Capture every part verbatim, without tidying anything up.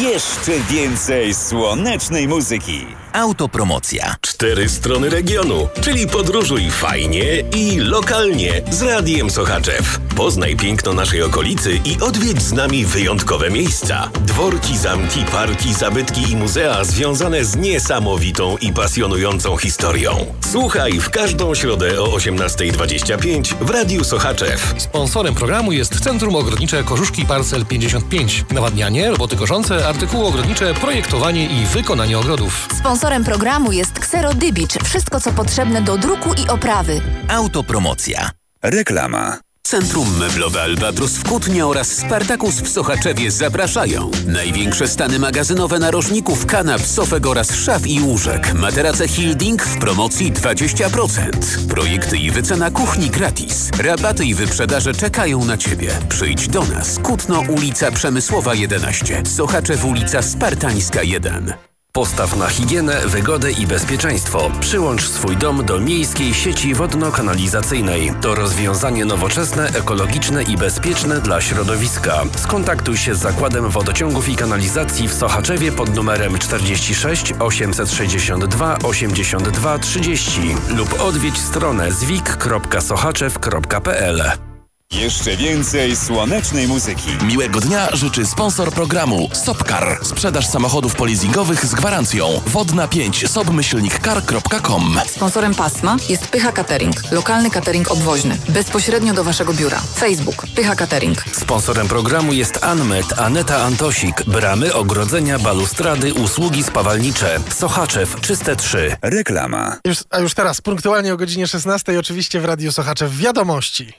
jeszcze więcej słonecznej muzyki. Autopromocja. Cztery strony regionu, czyli podróżuj fajnie i lokalnie z Radiem Sochaczew. Poznaj piękno naszej okolicy i odwiedź z nami wyjątkowe miejsca. Dworki, zamki, parki, zabytki i muzea związane z niesamowitą i pasjonującą historią. Słuchaj w każdą środę o osiemnasta dwadzieścia pięć w Radiu Sochaczew. Sponsorem programu jest Centrum Ogrodnicze Korzuszki Parcel pięćdziesiąt pięć. Nawadnianie, roboty koszące, artykuły ogrodnicze, projektowanie i wykonanie ogrodów. Sponsorem programu jest Xero Dybicz. Wszystko, co potrzebne do druku i oprawy. Autopromocja. Reklama. Centrum Meblowe Albatros w Kutnie oraz Spartakus w Sochaczewie zapraszają. Największe stany magazynowe narożników, kanap, sofek oraz szaf i łóżek. Materace Hilding w promocji dwadzieścia procent. Projekty i wycena kuchni gratis. Rabaty i wyprzedaże czekają na Ciebie. Przyjdź do nas. Kutno, ulica Przemysłowa jedenaście. Sochaczew, ulica Spartańska jeden. Postaw na higienę, wygodę i bezpieczeństwo. Przyłącz swój dom do miejskiej sieci wodno-kanalizacyjnej. To rozwiązanie nowoczesne, ekologiczne i bezpieczne dla środowiska. Skontaktuj się z Zakładem Wodociągów i Kanalizacji w Sochaczewie pod numerem czterdzieści sześć osiemset sześćdziesiąt dwa osiemdziesiąt dwa trzydzieści lub odwiedź stronę zwik kropka sochaczew kropka p l. Jeszcze więcej słonecznej muzyki. Miłego dnia życzy sponsor programu Sopcar. Sprzedaż samochodów polizingowych z gwarancją. Wodna pięć sobmyślnik-car kropka com. Sponsorem pasma jest Pycha Catering. Lokalny catering obwoźny. Bezpośrednio do Waszego biura. Facebook Pycha Catering. Sponsorem programu jest Anmet, Aneta Antosik. Bramy, ogrodzenia, balustrady, usługi spawalnicze. Sochaczew Czyste trzy. Reklama. Już, a już teraz punktualnie o godzinie szesnastej oczywiście w Radiu Sochaczew wiadomości.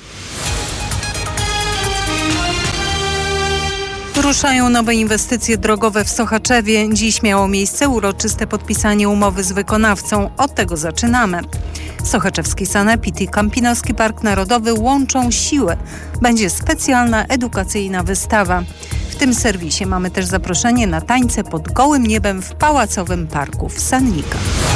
Ruszają nowe inwestycje drogowe w Sochaczewie. Dziś miało miejsce uroczyste podpisanie umowy z wykonawcą. Od tego zaczynamy. Sochaczewski Sanepid i Kampinoski Park Narodowy łączą siły. Będzie specjalna edukacyjna wystawa. W tym serwisie mamy też zaproszenie na tańce pod gołym niebem w Pałacowym Parku w Sannikach.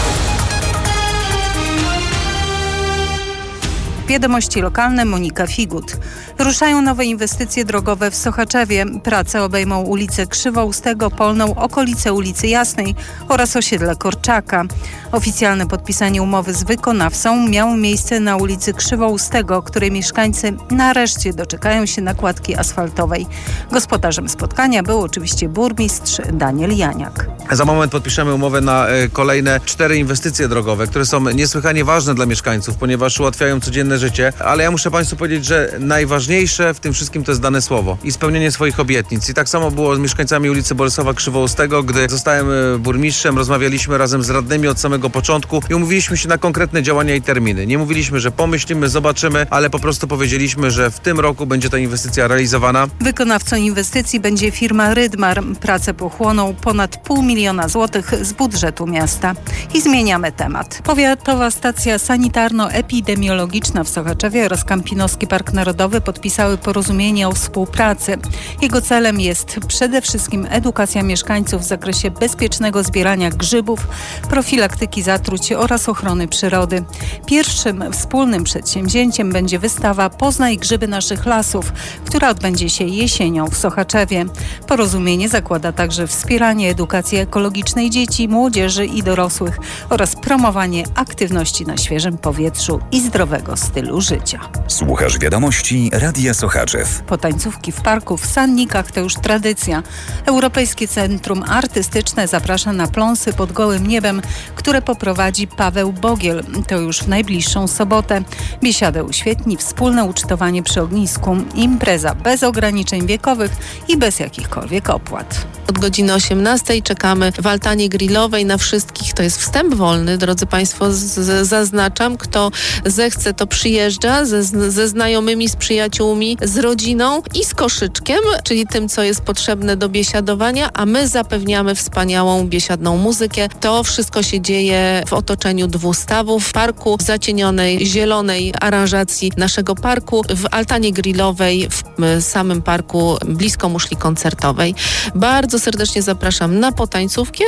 Wiadomości lokalne, Monika Figut. Ruszają nowe inwestycje drogowe w Sochaczewie. Prace obejmą ulicę Krzywoustego, Polną, okolice ulicy Jasnej oraz osiedle Korczaka. Oficjalne podpisanie umowy z wykonawcą miało miejsce na ulicy Krzywoustego, której mieszkańcy nareszcie doczekają się nakładki asfaltowej. Gospodarzem spotkania był oczywiście burmistrz Daniel Janiak. Za moment podpiszemy umowę na y, kolejne cztery inwestycje drogowe, które są niesłychanie ważne dla mieszkańców, ponieważ ułatwiają codzienne życie, ale ja muszę Państwu powiedzieć, że najważniejsze w tym wszystkim to jest dane słowo i spełnienie swoich obietnic. I tak samo było z mieszkańcami ulicy Bolesława Krzywoustego, gdy zostałem burmistrzem, rozmawialiśmy razem z radnymi od samego początku i umówiliśmy się na konkretne działania i terminy. Nie mówiliśmy, że pomyślimy, zobaczymy, ale po prostu powiedzieliśmy, że w tym roku będzie ta inwestycja realizowana. Wykonawcą inwestycji będzie firma Rydmar. Prace pochłoną ponad pół miliona złotych z budżetu miasta. I zmieniamy temat. Powiatowa stacja sanitarno-epidemiologiczna w Sochaczewie oraz Kampinoski Park Narodowy podpisały porozumienie o współpracy. Jego celem jest przede wszystkim edukacja mieszkańców w zakresie bezpiecznego zbierania grzybów, profilaktyki zatruć oraz ochrony przyrody. Pierwszym wspólnym przedsięwzięciem będzie wystawa Poznaj grzyby naszych lasów, która odbędzie się jesienią w Sochaczewie. Porozumienie zakłada także wspieranie edukacji ekologicznej dzieci, młodzieży i dorosłych oraz promowanie aktywności na świeżym powietrzu i zdrowego stylu życia. Słuchasz wiadomości Radia Sochaczew. Potańcówki w parku w Sannikach to już tradycja. Europejskie Centrum Artystyczne zaprasza na pląsy pod gołym niebem, które poprowadzi Paweł Bogiel. To już w najbliższą sobotę. Biesiadę uświetni wspólne ucztowanie przy ognisku. Impreza bez ograniczeń wiekowych i bez jakichkolwiek opłat. Od godziny osiemnastej czekamy w altanie grillowej na wszystkich. To jest wstęp wolny, drodzy Państwo, z, z, zaznaczam. Kto zechce, to przyjeżdża ze, ze znajomymi, z przyjaciółmi, z rodziną i z koszyczkiem, czyli tym, co jest potrzebne do biesiadowania, a my zapewniamy wspaniałą biesiadną muzykę. To wszystko się dzieje w otoczeniu dwóch stawów, w parku, w zacienionej, zielonej aranżacji naszego parku, w altanie grillowej, w samym parku, blisko muszli koncertowej. Bardzo serdecznie zapraszam na potańcówkę.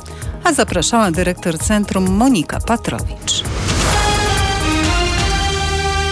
A zapraszała dyrektor centrum Monika Patrowicz.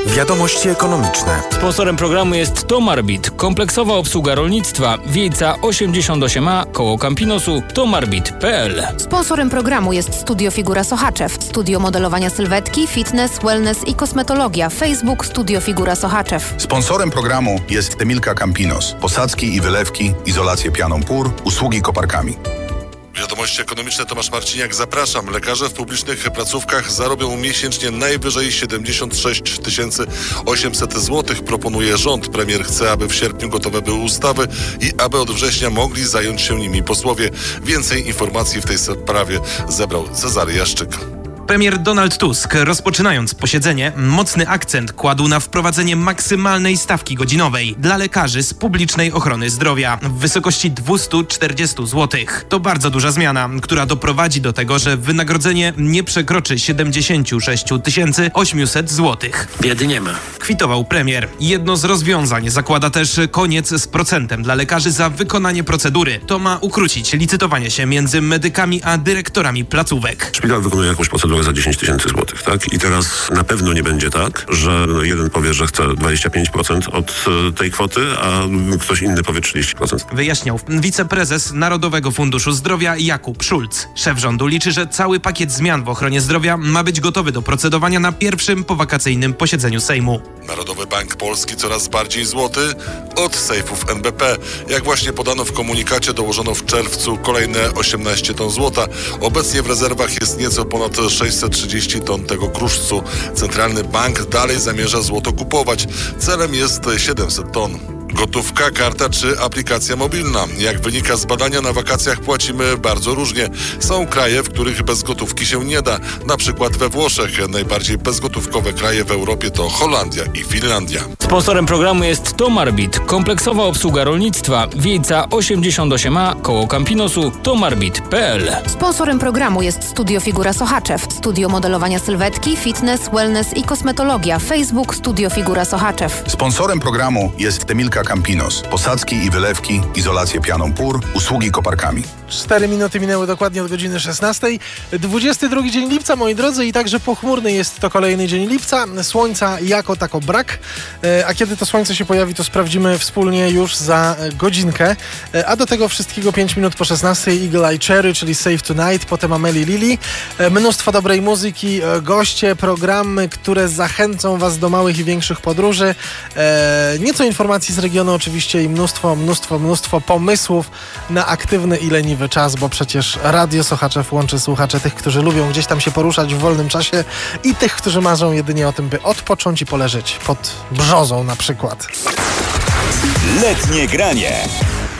Wiadomości ekonomiczne. Sponsorem programu jest Tomarbit, kompleksowa obsługa rolnictwa, Wiejca osiemdziesiąt osiem A, koło Campinosu, tomarbit kropka p l. Sponsorem programu jest Studio Figura Sochaczew, studio modelowania sylwetki, fitness, wellness i kosmetologia. Facebook Studio Figura Sochaczew. Sponsorem programu jest Temilka Campinos, posadzki i wylewki, izolację pianą pór, usługi koparkami. Wiadomości ekonomiczne, Tomasz Marciniak, zapraszam. Lekarze w publicznych placówkach zarobią miesięcznie najwyżej siedemdziesiąt sześć tysięcy osiemset złotych. Proponuje rząd. Premier chce, aby w sierpniu gotowe były ustawy i aby od września mogli zająć się nimi posłowie. Więcej informacji w tej sprawie zebrał Cezary Jaszczyk. Premier Donald Tusk, rozpoczynając posiedzenie, mocny akcent kładł na wprowadzenie maksymalnej stawki godzinowej dla lekarzy z publicznej ochrony zdrowia w wysokości dwieście czterdzieści złotych. To bardzo duża zmiana, która doprowadzi do tego, że wynagrodzenie nie przekroczy siedemdziesiąt sześć tysięcy osiemset złotych. Biedy nie ma. Kwitował premier. Jedno z rozwiązań zakłada też koniec z procentem dla lekarzy za wykonanie procedury. To ma ukrócić licytowanie się między medykami a dyrektorami placówek. Szpital wykonuje jakąś procedurę za dziesięć tysięcy złotych, tak? I teraz na pewno nie będzie tak, że jeden powie, że chce dwadzieścia pięć procent od tej kwoty, a ktoś inny powie trzydzieści procent. Wyjaśniał wiceprezes Narodowego Funduszu Zdrowia Jakub Szulc. Szef rządu liczy, że cały pakiet zmian w ochronie zdrowia ma być gotowy do procedowania na pierwszym powakacyjnym posiedzeniu Sejmu. Narodowy Bank Polski coraz bardziej złoty od sejfów N B P. Jak właśnie podano w komunikacie, dołożono w czerwcu kolejne osiemnaście ton złota. Obecnie w rezerwach jest nieco ponad sześćset trzydzieści ton tego kruszcu. Centralny Bank dalej zamierza złoto kupować. Celem jest siedemset ton. Gotówka, karta czy aplikacja mobilna. Jak wynika z badania, na wakacjach płacimy bardzo różnie. Są kraje, w których bez gotówki się nie da. Na przykład we Włoszech. Najbardziej bezgotówkowe kraje w Europie to Holandia i Finlandia. Sponsorem programu jest Tomarbit, kompleksowa obsługa rolnictwa, Wiejca osiemdziesiąt osiem A, koło Campinosu, tomarbit kropka p l. Sponsorem programu jest Studio Figura Sochaczew, studio modelowania sylwetki, fitness, wellness i kosmetologia. Facebook Studio Figura Sochaczew. Sponsorem programu jest Temilka Campinos, posadzki i wylewki, izolację pianą pór, usługi koparkami. Cztery minuty minęły dokładnie od godziny szesnastej. dwudziesty drugi dzień lipca, moi drodzy, i także pochmurny jest to kolejny dzień lipca. Słońca jako tako brak. A kiedy to słońce się pojawi, to sprawdzimy wspólnie już za godzinkę. A do tego wszystkiego pięć minut po szesnastej Eagle Eye Cherry, czyli Save Tonight, potem Amelie Lily. Mnóstwo dobrej muzyki, goście, programy, które zachęcą was do małych i większych podróży. Nieco informacji z regionu oczywiście i mnóstwo, mnóstwo, mnóstwo pomysłów na aktywny i leniwy czas, bo przecież Radio Sochaczew łączy słuchacze tych, którzy lubią gdzieś tam się poruszać w wolnym czasie i tych, którzy marzą jedynie o tym, by odpocząć i poleżeć pod brzozą na przykład. Letnie granie.